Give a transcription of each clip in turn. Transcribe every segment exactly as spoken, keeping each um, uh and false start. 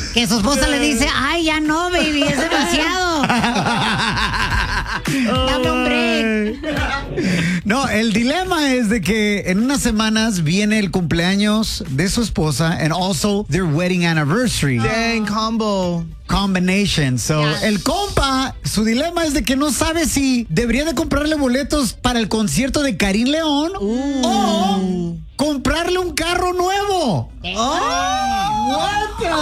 Que su esposa le dice, ay, ya no, baby, es demasiado. Dame un break. No, el dilema es de que en unas semanas viene el cumpleaños de su esposa and also their wedding anniversary. Dang, combo. Combination. So, Yeah. el compa, su dilema es de que no sabe si debería de comprarle boletos para el concierto de Karim León o comprarle un carro nuevo. Oh, what the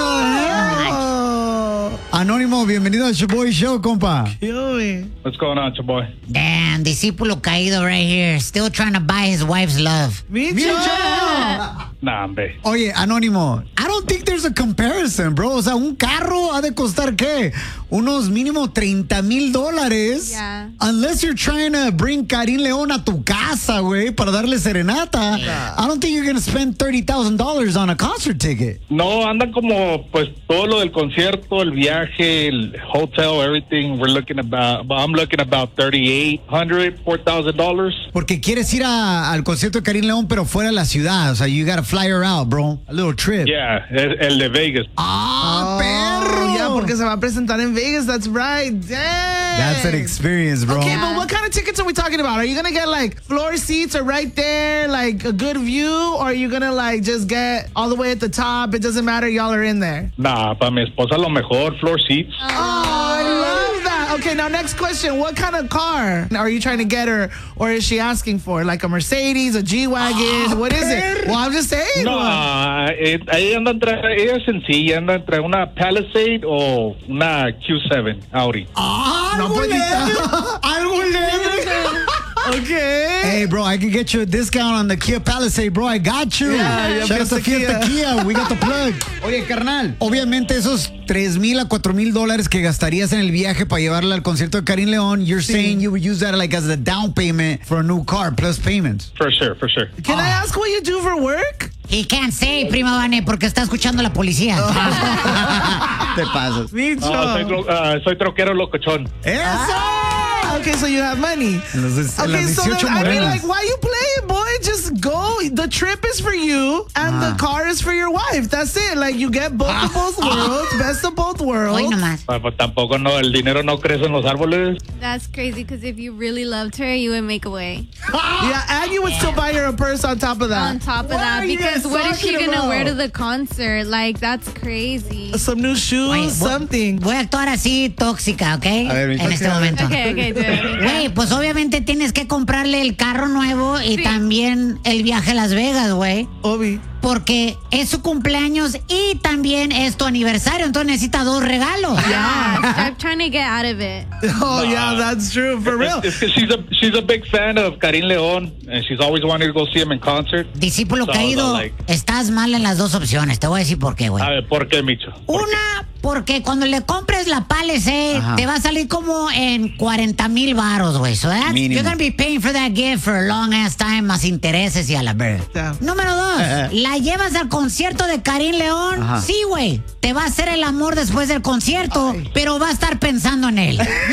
hell? Anónimo, bienvenido al Shoboy Show, compa. Kill me. What's going on, boy? Damn, discípulo caído right here. Still trying to buy his wife's love. Me Bien, too. chao. Nah, hombre. Oye, Anónimo, I don't think there's a comparison, bro. O sea, un carro ha de costar, ¿qué? Unos mínimo treinta mil dólares. Yeah. Unless you're trying to bring Karim León a tu casa, güey, para darle serenata. I don't think you're going to spend thirty thousand dollars on a concert ticket. No, andan como, pues, todo lo del concierto, el viaje, el hotel, everything. We're looking about, I'm looking about thirty-eight hundred, four thousand dollars. Porque quieres ir a- al concierto de Karim León, pero fuera de la ciudad. O sea, you gotta fly her out, bro. A little trip. Yeah, el, el de Vegas. ¡Ah, perro! Oh, yeah, porque se va a presentar en Vegas. That's right. Dang. That's an experience, bro. Okay, but what kind of tickets are we talking about? Are you gonna get like floor seats or right there, like a good view, or are you gonna like just get all the way at the top? It doesn't matter, y'all are in there. Nah, para mi esposa lo mejor, floor seats. Oh, I love that. Okay, now next question. What kind of car are you trying to get her, or is she asking for? Like a Mercedes, a G-Wagon? What is it? Well, I'm just saying. No, eh, ahí anda entre, ella es sencilla, anda entre una Palisade o una Q seven Audi. ¡Ah, No, algo pues, leve! ¡Algo leve! Okay. Hey, bro, I can get you a discount on the Kia Palisade, bro. I got you. Yeah, yeah, Shout out to Fiesta Fiesta Kia. Kia. We got the plug. Oye, carnal, obviamente esos tres mil a cuatro mil dólares que gastarías en el viaje para llevarla al concierto de Karim León, you're saying you would use that like as a down payment for a new car plus payments. For sure, for sure. Can I ask what you do for work? He can't say, prima Vane, porque está escuchando la policía. Te pasas. Micho. No, soy, tro- ah, soy troquero locochón. ¡Eso! Ah, okay, so you have money. En los, en Okay, las so then, dieciocho I mean, morenas. like, why you playing, boy? Just go. The trip is for you, and Ah. the car is for your wife. That's it. Like, you get both of both worlds, best of both worlds. Hoy nomás. Ah, pues tampoco no, el dinero no crece en los árboles. That's crazy because if you really loved her, you would make a way. Yeah, and you would still buy her a purse on top of that. On top of What that, are you because guys what is she talking gonna about? wear to the concert? Like, that's crazy. Some new shoes, Oye, voy- something. Voy a actuar así tóxica, ¿ok? A ver, mi en tóxica. este momento. Okay, okay, do it. Güey, pues obviamente tienes que comprarle el carro nuevo y Sí. también el viaje a Las Vegas, güey. Obi. Porque es su cumpleaños y también es tu aniversario, entonces necesita dos regalos. Yeah, stop trying to get out of it. Oh, yeah, that's true. For real. It's because she's a she's a big fan of Karim León, and she's always wanted to go see him in concert. Discípulo So, caído, like- estás mal en las dos opciones. Te voy a decir por qué, güey. A ver, ¿por qué, Micho? ¿Por qué? Una, porque cuando le compres la Palisade, Ajá. te va a salir como en cuarenta mil baros, güey. So that's, Mínimo. you're gonna be paying for that gift for a long ass time, más intereses y a la verga. Yeah. Número dos, la llevas al concierto de Karim León. Ajá. Sí, güey. Te va a hacer el amor después del concierto, pero va a estar pensando en él.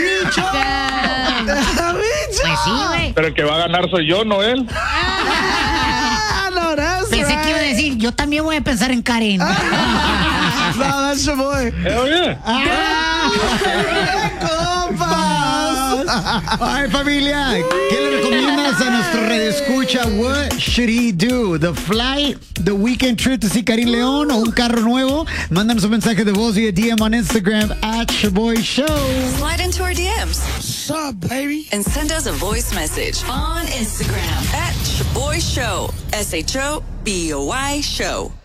Damn. Pues sí, güey. Pero el que va a ganar soy yo, no él. Ah, no, that's Pensé right. que iba a decir, yo también voy a pensar en Karim. No, that's your boy. Hell yeah. Compas. Ay, familia, ¿qué le recomiendas a nuestro radioescucha? What should he do? The flight, the weekend trip to see Karim León o un carro nuevo? Mándanos un mensaje de voz vía D M on Instagram at Shoboy Show. Slide into our D Ms What's up, baby? and send us a voice message on Instagram at Shaboy Show. S H O B O Y Show.